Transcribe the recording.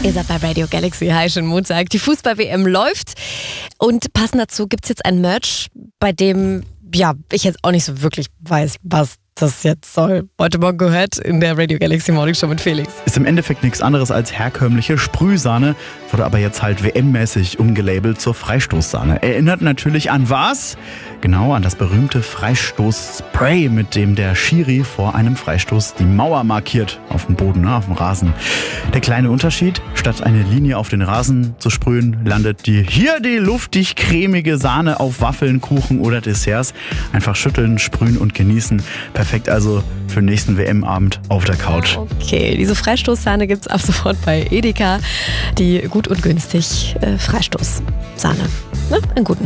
Ihr seid bei Radio Galaxy. Hi, schönen Montag. Die Fußball-WM läuft und passend dazu gibt es jetzt ein Merch, bei dem ich jetzt auch nicht so wirklich weiß, was das jetzt soll. Heute Morgen gehört in der Radio Galaxy Morning Show mit Felix. Ist im Endeffekt nichts anderes als herkömmliche Sprühsahne, wurde aber jetzt halt WM-mäßig umgelabelt zur Freistoßsahne. Erinnert natürlich an was? Genau, an das berühmte Freistoßspray, mit dem der Schiri vor einem Freistoß die Mauer markiert auf dem Boden, auf dem Rasen. Der kleine Unterschied, statt eine Linie auf den Rasen zu sprühen, landet die luftig cremige Sahne auf Waffeln, Kuchen oder Desserts. Einfach schütteln, sprühen und genießen. Perfekt also für den nächsten WM-Abend auf der Couch. Okay, diese Freistoßsahne gibt es ab sofort bei Edeka. Die gut und günstig Freistoßsahne. Ne? In guten